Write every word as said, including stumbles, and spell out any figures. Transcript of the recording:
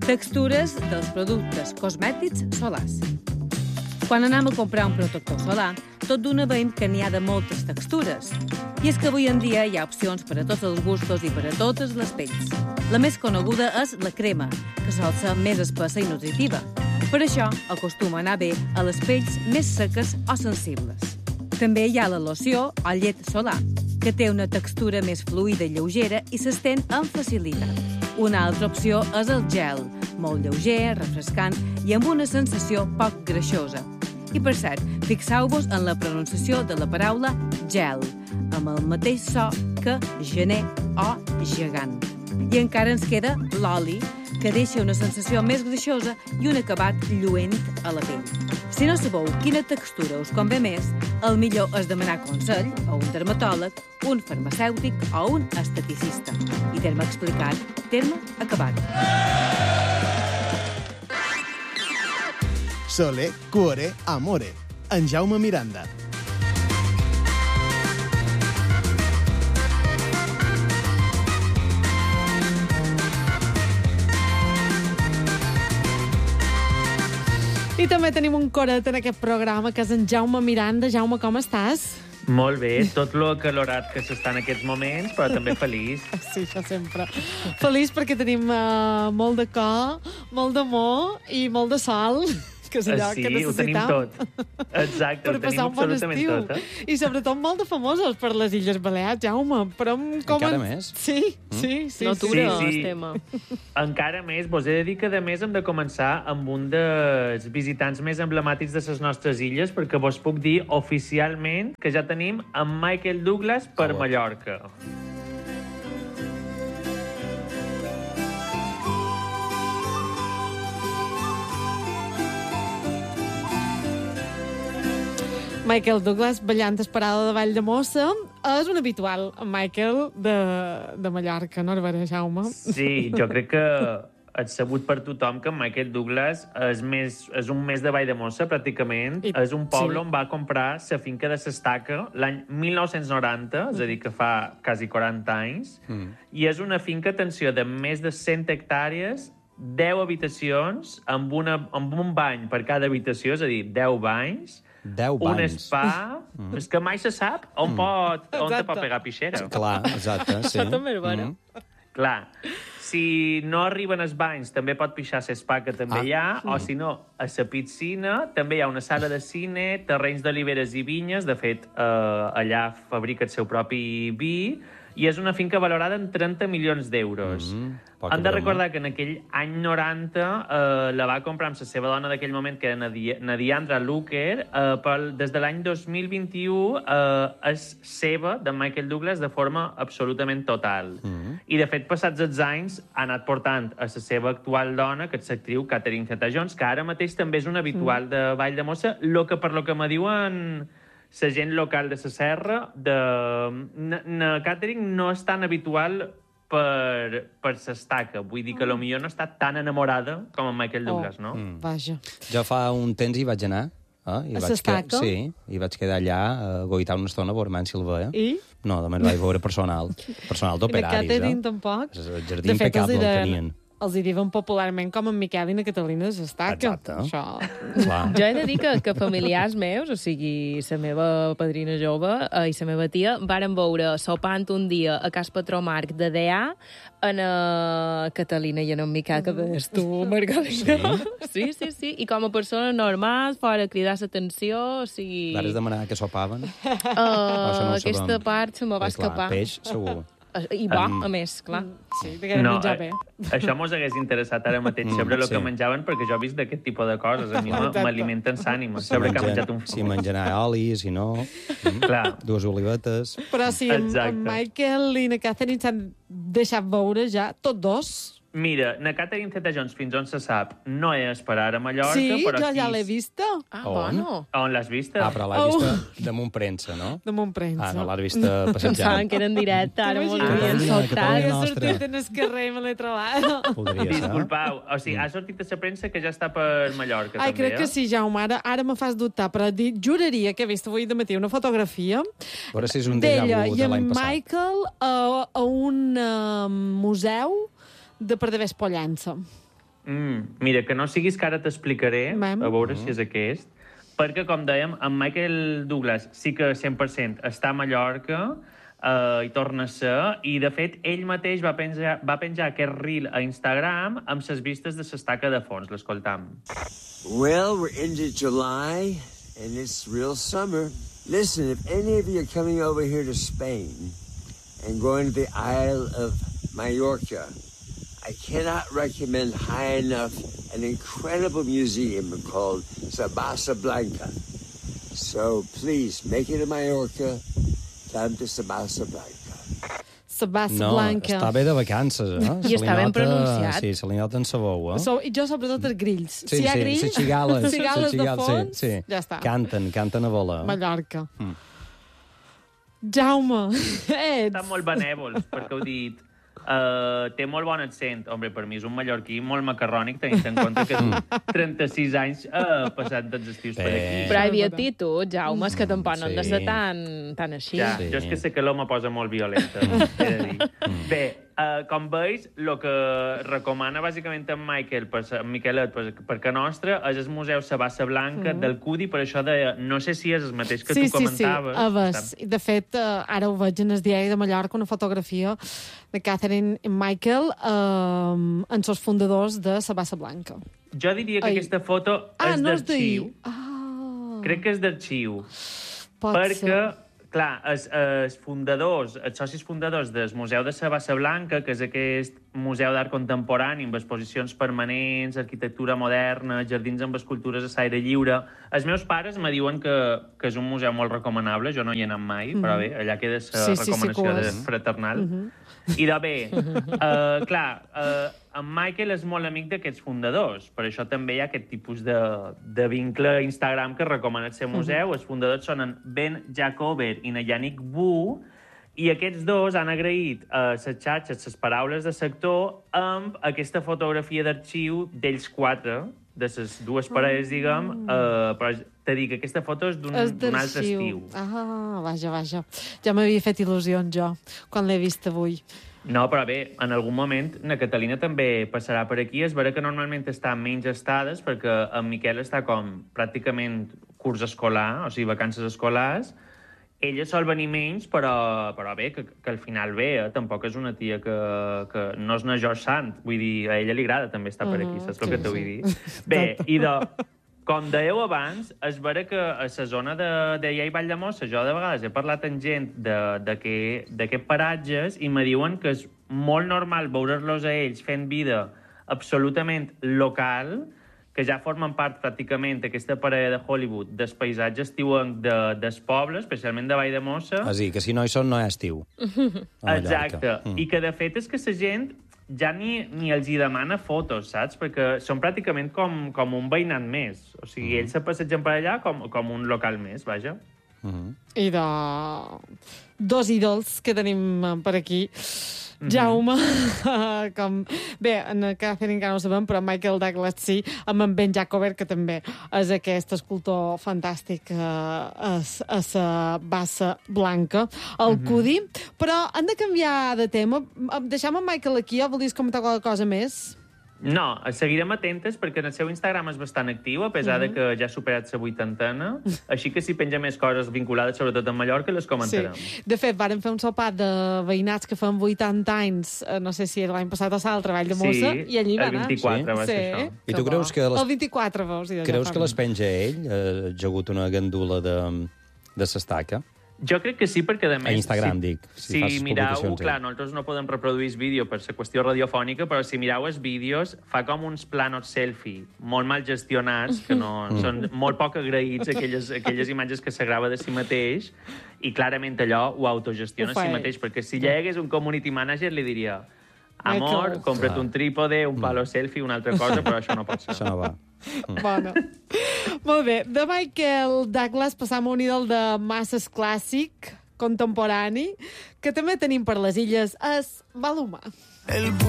Textures dels productes cosmètics solars. Quan anem a comprar un protector solar, tot d'una veiem que n'hi ha de moltes textures. I és que avui en dia hi ha opcions per a tots els gustos i per a totes les pells. La més coneguda és la crema, que sol ser més espessa i nutritiva. Per això acostuma a anar bé a les pells més seques o sensibles. També hi ha la loció o llet solar, que té una textura més fluida i lleugera i s'estén amb facilitat. Una altra opció és el gel, molt lleuger, refrescant i amb una sensació poc greixosa. I per cert, fixeu-vos en la pronunciació de la paraula gel, amb el mateix so que gener o gegant. I encara ens queda l'oli, que deixa una sensació més greixosa i un acabat lluent a la pell. Si no sabeu quina textura us convé més, el millor és demanar consell a un dermatòleg, un farmacèutic o un esteticista. I terme explicat, terme acabat. Sole, cuore, amore. En Jaume Miranda. I també tenim un coret en aquest programa, que és en Jaume Miranda. Jaume, com estàs? Molt bé, tot lo acalorat que s'està en aquests moments, però també feliç. Sí, això sempre. Feliç perquè tenim uh, molt de cor, molt d'amor i molt de sol, que és allò sí, que necessitam. ho tenim tot. Exacte, ho tenim un bon absolutament estiu. tot. Eh? I sobretot molt de famosos per les Illes Balears, Jaume. Però com Encara en... més? Sí, mm? sí, sí. Natura, sí, sí. el tema. Encara més, vos he de dir que a més hem de començar amb un dels visitants més emblemàtics de les nostres illes, perquè vos puc dir oficialment que ja tenim en Michael Douglas per oh, Mallorca. Michael Douglas, ballant esperada de Vall de Mossa, és un habitual, en Michael, de, de Mallorca, no és vera, Jaume? Sí, jo crec que és sabut per tothom que Michael Douglas és, més, és un mes de Vall de Mossa, pràcticament. I, és un poble sí. on va comprar la finca de l'Estaca l'any mil nou-cents noranta, és a dir, que fa quasi quaranta anys, mm. i és una finca, atenció, de més de cent hectàrees, deu habitacions, amb, una, amb un bany per cada habitació, és a dir, deu banys, Deu banys. Un spa... Mm. És que mai se sap on, mm. pot, on te pot pegar pixera. Clar, exacte, sí. Això també és vera. Mm. Clar. Si no arriben els banys, també pot pixar a l'espa, que també ah. hi ha, mm. o si no, a la piscina, també hi ha una sala de cine, terrenys d'oliveres i vinyes, de fet, eh, allà fabrica el seu propi vi, i és una finca valorada en trenta milions d'euros. Mm, Hem de recordar que en aquell any noranta eh, la va comprar amb la seva dona d'aquell moment, que era Nadia, Nadiandra Luker, eh, pel, des de l'any dos mil vint-i-u eh, és seva, de Michael Douglas, de forma absolutament total. Mm. I, de fet, passats els anys, ha anat portant a la seva actual dona, que és l'actriu Catherine Zeta-Jones, que ara mateix també és un habitual mm. de Vall de Mossa, lo que per lo que me diuen la gent local de la serra, de... Na, na Catherine no és tan habitual per, per s'estaca. Vull dir que potser no està tan enamorada com en Michael Douglas, oh, no? Mm. Vaja. Jo fa un temps hi vaig anar. Eh? I a vaig s'estaca? Que... Sí, i vaig quedar allà a goitar una estona a veure si el veia. I? No, només vaig veure personal. Personal d'operaris, eh? I de Catherine tampoc? El jardí impecable el tenien. Els hi diuen popularment com en Miquel i na Catalina de s'estaca. Exacte. Això... Clar. Jo he de dir que, que familiars meus, o sigui, la meva padrina jove eh, i la meva tia, varen veure sopant un dia a Cas Patró Marc de Dea en a Catalina i en en Miquel, que deies tu, Margalina. Sí? sí, sí, sí. I com a persona normal, fora cridar l'atenció, o sigui... Vares demanar que sopaven? Uh, no aquesta part se me va Bé, clar, escapar. Peix, segur. I bo, Um, a més, clar. Sí, que no, menjar bé. Això mos hagués interessat ara mateix Mm, sobre el sí. que menjaven, perquè jo he vist d'aquest tipus de coses. A mi m'alimenten s'ànima. Si Sobre que ha menja- menjat un... Si menjarà oli, si no... Mm, Clar. Dues olivetes... Però si en, en Exacte. Michael i na Catherine s'han deixat veure ja, tots dos... Mira, na Catherine Zeta-Jones, fins on se sap, no és per ara a Mallorca, Sí, però jo sí... ja l'he vista. Ah, On? bueno. On l'has vista? Ah, però l'has Oh. vista damunt premsa, no? De Montpremsa. Ah, no l'has vista Pensaven passejant. que era en directe, ara m'ho T'imagines? havien Catalunya, soltat. Catalunya He nostra. sortit en el carrer i me l'he trobat. Podria ser. Disculpau, o sigui, ha sortit a la premsa que ja està per Mallorca, Ai, també, crec eh? que sí, Jaume. Ara, ara me fas dubtar, però di, juraria que he vist avui de matí una fotografia A veure si és un déjà d'ella vu i de en l'any passat. Michael a, a un uh, museu de per d'haver Pollença. Mm, mira, que no siguis que ara t'explicaré, Vam. a veure si és aquest, perquè, com dèiem, en Michael Douglas sí que cent per cent està a Mallorca eh, i torna a ser, i, de fet, ell mateix va penjar, va penjar aquest reel a Instagram amb ses vistes de s'estaca de fons. L'escoltam. Well, we're into July, and it's real summer. Listen, if any of you are coming over here to Spain and going to the Isle of Mallorca, I cannot recommend high enough an incredible museum called Sabasa Blanca. So please, make it to Mallorca, come to Sabasa Blanca. Sabassa No, Blanca. està bé de vacances, eh? I Se li està ben nota- pronunciat. Sí, se li nota en sa veu, eh? So, I jo, sobretot, els grills. Sí, si hi ha sí, grills, les xigales, cigales les de xigales, fons, sí, sí. ja està. Canten, canten a volar. Mallorca. Mm. Jaume, ets... Estan molt benèvols, perquè heu dit... Uh, té molt bon accent. Hombre, per mi és un mallorquí molt macarrònic, tenint en compte que tu trenta-sis anys uh, passat tots estius per Bé. aquí. Però hi havia actitud, Jaume, és que tampoc no han de Sí. ser tan, tan així. Ja, Sí. jo és que sé que l'home posa molt violenta, he de dir. Bé, uh, com veus, el que recomana bàsicament en Michael, per, en Miquelet, per, per que nostre, és el Museu Sabassa Blanca mm. del Cudi, per això de... No sé si és el mateix que sí, tu comentaves. Sí, sí, a ves. De fet, uh, ara ho veig en el diari de Mallorca, una fotografia de Catherine i Michael um, en els fundadors de Sabassa Blanca. Jo diria que Ai. aquesta foto Ah, és no és d'arxiu. d'ahir. Ah, Crec que és d'arxiu. pot Perquè, ser. clar, els, els fundadors, els socis fundadors del Museu de Sabassa Blanca, que és aquest museu d'art contemporani amb exposicions permanents, arquitectura moderna, jardins amb escultures a l'aire lliure... Els meus pares me diuen que, que és un museu molt recomanable, jo no hi he anat mai, mm -hmm. però bé, allà queda la Sí, sí, sí, recomanació que ho de és. fraternal. Mm -hmm. I de bé, uh, clar, uh, en Michael és molt amic d'aquests fundadors, per això també hi ha aquest tipus de, de vincle a Instagram que recomana el seu museu. Els fundadors són en Ben Jacober i en Yannick Wu, i aquests dos han agraït a les xarxes les paraules de sector amb aquesta fotografia d'arxiu d'ells quatre, de les dues parelles, diguem, uh, però t'he dit que aquesta foto és d'un És d'un altre d'arxiu. estiu. Ah, vaja, vaja. Ja m'havia fet il·lusions, jo, quan l'he vist avui. No, però bé, en algun moment na Catalina també passarà per aquí. És vera que normalment està en menys estades, perquè en Miquel està com pràcticament curs escolar, o sigui, vacances escolars. Ella sol venir menys, però, però bé, que, que al final bé, eh? Tampoc és una tia que, que no és una George Sand. Vull dir, a ella li agrada també estar per aquí, saps sí, el que t'ho sí. vull dir? Bé, i de... Com dèieu abans, és vera que a la zona de, de Llei Valldemossa jo de vegades he parlat amb gent d'aquests paratges i me diuen que és molt normal veure-los a ells fent vida absolutament local, que ja formen part pràcticament d'aquesta parella de Hollywood dels paisatges estiuencs de, dels pobles, especialment de Valldemossa. Ah, sí, que si no hi són, no hi ha estiu. A Mallorca. Exacte. Mm. I que, de fet, és que la gent ja ni, ni els hi demana fotos, saps? Perquè són pràcticament com, com un veïnat més. O sigui, mm. ells se passegen per allà com, com un local més, vaja. Mm -hmm. I de... dos ídols que tenim eh, per aquí. Mhm. Jaume, com... Bé, en Catherine encara no ho sabem, però Michael Douglas sí, amb en Ben Jacober, que també és aquest escultor fantàstic eh, a, a sa bassa blanca, el Mhm. Cudi. Però han de canviar de tema. Deixem en Michael aquí, o volies comentar qualque cosa més? No, seguirem atentes perquè en el seu Instagram és bastant actiu, a pesar de que ja ha superat la vuitantena, així que si penja més coses vinculades, sobretot en Mallorca, les comentarem. Sí. De fet, vàrem fer un sopar de veïnats que fan vuitanta anys, eh, no sé si era l'any passat o l'altre, a Valldemossa, Sí, i allí va el anar. vint-i-quatre va ser Sí. això. I tu bo. creus que les- El vint-i-quatre, veus? I Creus ja que fa- les penja ell, eh, jagut una gandula de, de s'estaca? Jo crec que sí, perquè a més... A Instagram, si, dic, si Si, fas si mirau, publicacions, clar, eh? nosaltres no podem reproduir el vídeo per la qüestió radiofònica, però si mirau els vídeos, fa com uns planos selfie molt mal gestionats, que no, Mm. són molt poc agraïts, aquelles, aquelles imatges que se grava de si mateix, i clarament allò ho autogestiona Ho a fa si ell. mateix, perquè si hi hagués un community manager li diria amor, Michael. compra't Clar. un trípode, un palo selfie, una altra cosa, però això no pot ser. Això no va. Bona. Molt bé. De Michael Douglas passam a un ídol de masses clàssic, contemporani, que també tenim per les illes, és Maluma.